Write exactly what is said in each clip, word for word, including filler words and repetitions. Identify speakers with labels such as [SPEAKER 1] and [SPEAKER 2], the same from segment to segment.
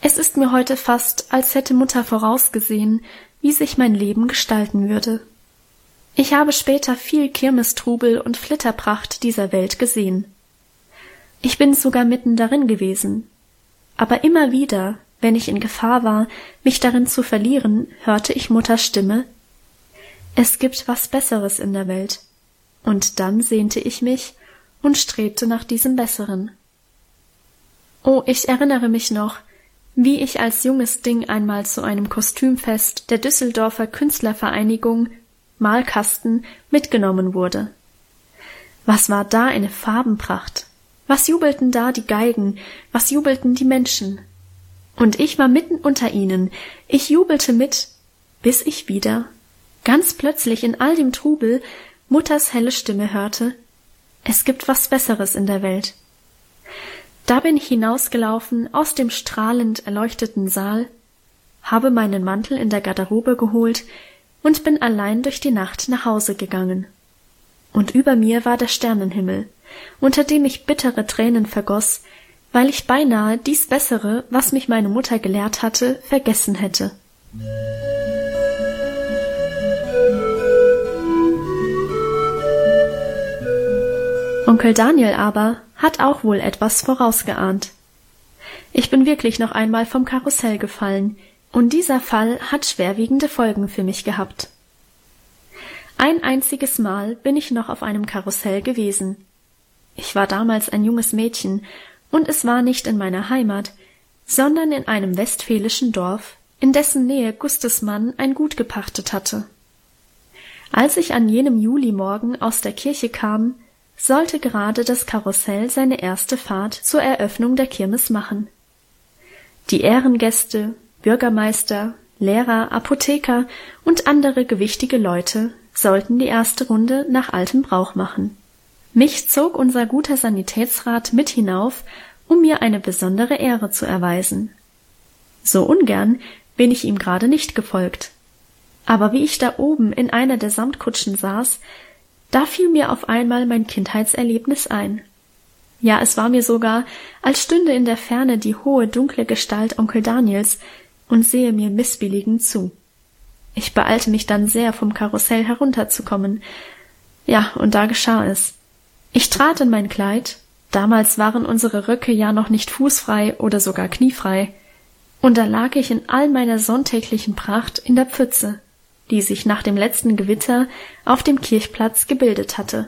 [SPEAKER 1] Es ist mir heute fast, als hätte Mutter vorausgesehen, wie sich mein Leben gestalten würde. Ich habe später viel Kirmestrubel und Flitterpracht dieser Welt gesehen. Ich bin sogar mitten darin gewesen. Aber immer wieder, wenn ich in Gefahr war, mich darin zu verlieren, hörte ich Mutters Stimme: Es gibt was Besseres in der Welt. Und dann sehnte ich mich und strebte nach diesem Besseren. Oh, ich erinnere mich noch, wie ich als junges Ding einmal zu einem Kostümfest der Düsseldorfer Künstlervereinigung Malkasten mitgenommen wurde. Was war da eine Farbenpracht? Was jubelten da die Geigen? Was jubelten die Menschen? Und ich war mitten unter ihnen. Ich jubelte mit, bis ich wieder, ganz plötzlich in all dem Trubel, Mutters helle Stimme hörte: Es gibt was Besseres in der Welt. Da bin ich hinausgelaufen aus dem strahlend erleuchteten Saal, habe meinen Mantel in der Garderobe geholt und bin allein durch die Nacht nach Hause gegangen. Und über mir war der Sternenhimmel, unter dem ich bittere Tränen vergoss, weil ich beinahe dies Bessere, was mich meine Mutter gelehrt hatte, vergessen hätte. Onkel Daniel aber hat auch wohl etwas vorausgeahnt. Ich bin wirklich noch einmal vom Karussell gefallen, und dieser Fall hat schwerwiegende Folgen für mich gehabt. Ein einziges Mal bin ich noch auf einem Karussell gewesen. Ich war damals ein junges Mädchen, und es war nicht in meiner Heimat, sondern in einem westfälischen Dorf, in dessen Nähe Gustes Mann ein Gut gepachtet hatte. Als ich an jenem Julimorgen aus der Kirche kam, sollte gerade das Karussell seine erste Fahrt zur Eröffnung der Kirmes machen. Die Ehrengäste, Bürgermeister, Lehrer, Apotheker und andere gewichtige Leute sollten die erste Runde nach altem Brauch machen. Mich zog unser guter Sanitätsrat mit hinauf, um mir eine besondere Ehre zu erweisen. So ungern bin ich ihm gerade nicht gefolgt. Aber wie ich da oben in einer der Samtkutschen saß, da fiel mir auf einmal mein Kindheitserlebnis ein. Ja, es war mir sogar, als stünde in der Ferne die hohe, dunkle Gestalt Onkel Daniels und sehe mir missbilligend zu. Ich beeilte mich dann sehr, vom Karussell herunterzukommen. Ja, und da geschah es. Ich trat in mein Kleid, damals waren unsere Röcke ja noch nicht fußfrei oder sogar kniefrei, und da lag ich in all meiner sonntäglichen Pracht in der Pfütze, die sich nach dem letzten Gewitter auf dem Kirchplatz gebildet hatte.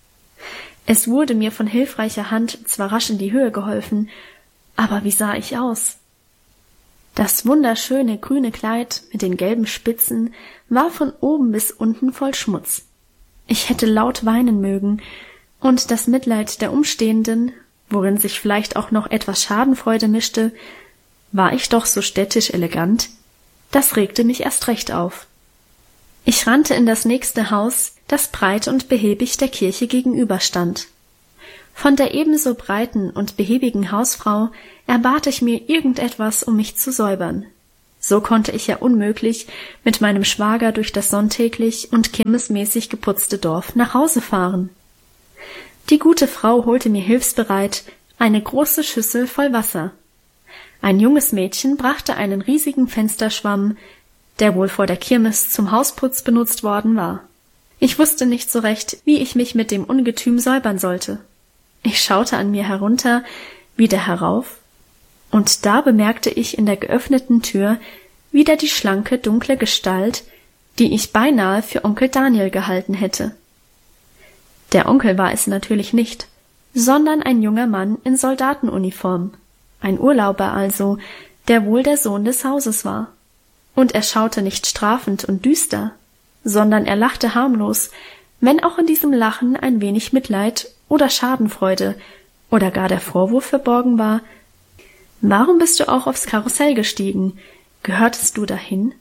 [SPEAKER 1] Es wurde mir von hilfreicher Hand zwar rasch in die Höhe geholfen, aber wie sah ich aus? Das wunderschöne grüne Kleid mit den gelben Spitzen war von oben bis unten voll Schmutz. Ich hätte laut weinen mögen, und das Mitleid der Umstehenden, worin sich vielleicht auch noch etwas Schadenfreude mischte, war ich doch so städtisch elegant, das regte mich erst recht auf. Ich rannte in das nächste Haus, das breit und behäbig der Kirche gegenüberstand. Von der ebenso breiten und behäbigen Hausfrau erbat ich mir irgendetwas, um mich zu säubern. So konnte ich ja unmöglich mit meinem Schwager durch das sonntäglich und kirmesmäßig geputzte Dorf nach Hause fahren. Die gute Frau holte mir hilfsbereit eine große Schüssel voll Wasser. Ein junges Mädchen brachte einen riesigen Fensterschwamm, der wohl vor der Kirmes zum Hausputz benutzt worden war. Ich wusste nicht so recht, wie ich mich mit dem Ungetüm säubern sollte. Ich schaute an mir herunter, wieder herauf, und da bemerkte ich in der geöffneten Tür wieder die schlanke, dunkle Gestalt, die ich beinahe für Onkel Daniel gehalten hätte. Der Onkel war es natürlich nicht, sondern ein junger Mann in Soldatenuniform, ein Urlauber also, der wohl der Sohn des Hauses war. Und er schaute nicht strafend und düster, sondern er lachte harmlos, wenn auch in diesem Lachen ein wenig Mitleid oder Schadenfreude oder gar der Vorwurf verborgen war: »Warum bist du auch aufs Karussell gestiegen? Gehörtest du dahin?«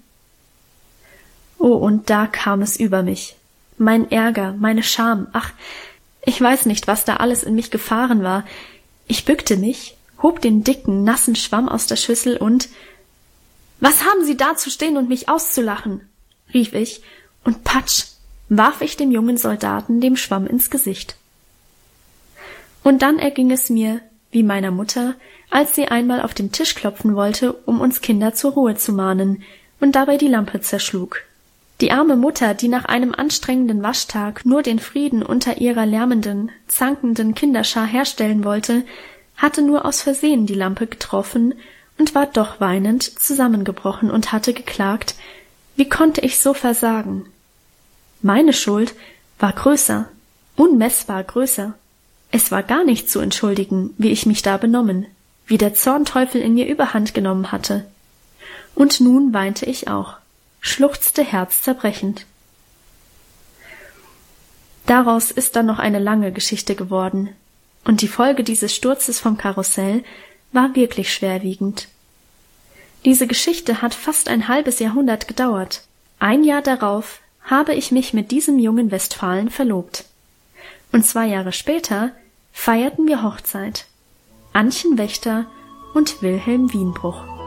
[SPEAKER 1] Oh, und da kam es über mich. Mein Ärger, meine Scham, ach, ich weiß nicht, was da alles in mich gefahren war. Ich bückte mich, hob den dicken, nassen Schwamm aus der Schüssel und »Was haben Sie da zu stehen und mich auszulachen?« rief ich, und patsch, warf ich dem jungen Soldaten den Schwamm ins Gesicht. Und dann erging es mir, wie meiner Mutter, als sie einmal auf den Tisch klopfen wollte, um uns Kinder zur Ruhe zu mahnen, und dabei die Lampe zerschlug. Die arme Mutter, die nach einem anstrengenden Waschtag nur den Frieden unter ihrer lärmenden, zankenden Kinderschar herstellen wollte, hatte nur aus Versehen die Lampe getroffen und war doch weinend zusammengebrochen und hatte geklagt, wie konnte ich so versagen? Meine Schuld war größer, unmessbar größer. Es war gar nicht zu entschuldigen, wie ich mich da benommen, wie der Zornteufel in mir Überhand genommen hatte. Und nun weinte ich auch, schluchzte herzzerbrechend. Daraus ist dann noch eine lange Geschichte geworden, und die Folge dieses Sturzes vom Karussell war wirklich schwerwiegend. Diese Geschichte hat fast ein halbes Jahrhundert gedauert. Ein Jahr darauf habe ich mich mit diesem jungen Westfalen verlobt. Und zwei Jahre später feierten wir Hochzeit. Annchen Wächter und Wilhelm Wienbruch.